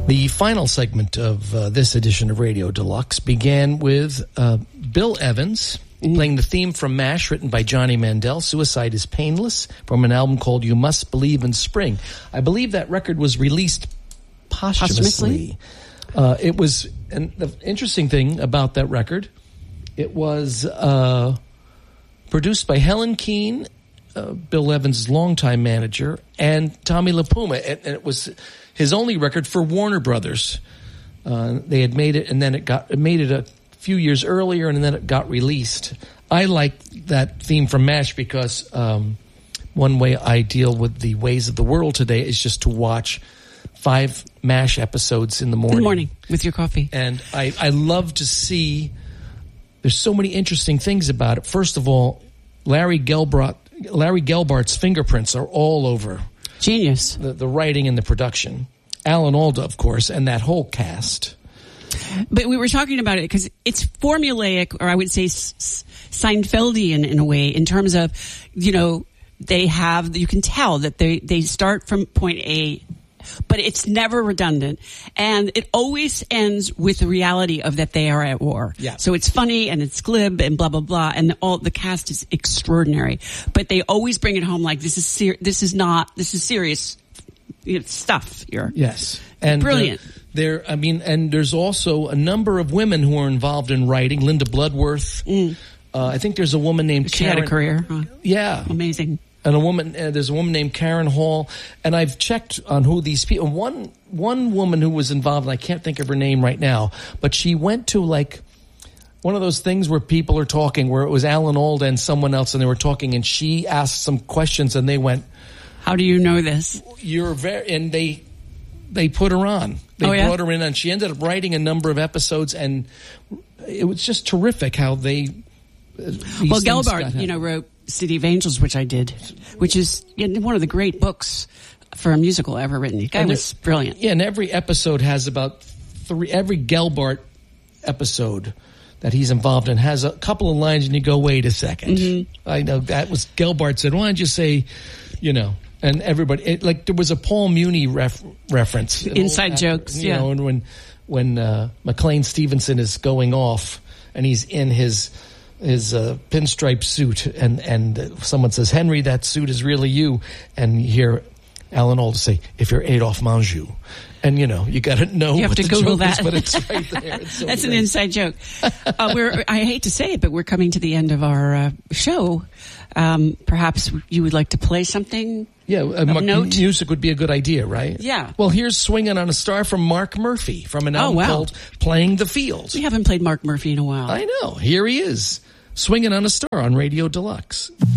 The final segment of this edition of Radio Deluxe began with Bill Evans playing the theme from MASH, written by Johnny Mandel, Suicide is Painless, from an album called You Must Believe in Spring. I believe that record was released posthumously. It was, and the interesting thing about that record, it was produced by Helen Keane, Bill Evans' longtime manager, and Tommy LaPuma, and it was his only record for Warner Brothers. They had made it, and then it made it a few years earlier, and then it got released. I like that theme from MASH because one way I deal with the ways of the world today is just to watch 5 MASH episodes in the morning. In the morning, with your coffee. And I love to see, there's so many interesting things about it. First of all, Larry Gelbart's fingerprints are all over. Genius. The writing and the production. Alan Alda, of course, and that whole cast. But we were talking about it because it's formulaic, or I would say Seinfeldian in a way, in terms of, they have, you can tell that they start from point A, but it's never redundant. And it always ends with the reality of that they are at war. Yeah. So it's funny and it's glib and blah, blah, blah. And the cast is extraordinary. But they always bring it home like this is serious stuff here. Yes. And brilliant. And there's also a number of women who are involved in writing. Linda Bloodworth. I think there's a woman named She Karen. had a career. Huh? Yeah. Amazing. And there's a woman named Karen Hall, and I've checked on who these people. One woman who was involved, and I can't think of her name right now, but she went to like one of those things where people are talking, where it was Alan Alda and someone else, and they were talking, and she asked some questions, and they went, "How do you know this?" And they put her on. They brought her in, and she ended up writing a number of episodes, and it was just terrific how they. Well, Gelbart, wrote City of Angels, which I did, which is one of the great books for a musical ever written. The guy was brilliant. Yeah, and every episode has about every Gelbart episode that he's involved in has a couple of lines, and you go, wait a second. Mm-hmm. I know that was Gelbart said, why don't you say, and everybody, there was a Paul Muni reference. Inside jokes, and when McLean Stevenson is going off, and he's in his pinstripe suit, and someone says, Henry, that suit is really you. And you hear Alan Alda say, if you're Adolphe Menjou. And, you got to know you have what to the Google joke that. is, but it's right there. It's so That's great. An inside joke. I hate to say it, but we're coming to the end of our show. Perhaps you would like to play something? Yeah, music would be a good idea, right? Yeah. Well, here's Swinging on a Star from Mark Murphy from an album called Playing the Field. We haven't played Mark Murphy in a while. I know. Here he is, Swinging on a Star on Radio Deluxe.